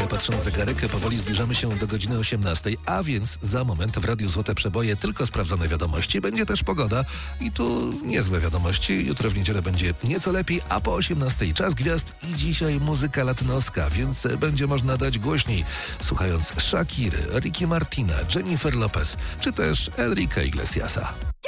patrzę na zegarek, powoli zbliżamy się do godziny 18, a więc za moment w Radiu Złote Przeboje tylko sprawdzone wiadomości. Będzie też pogoda i tu niezłe wiadomości. Jutro w niedzielę będzie nieco lepiej, a po 18 czas gwiazd i dzisiaj muzyka latynoska, więc będzie można dać głośniej, słuchając Shakiry, Ricky Martina, Jennifer Lopez, czy też Enrique Iglesiasa.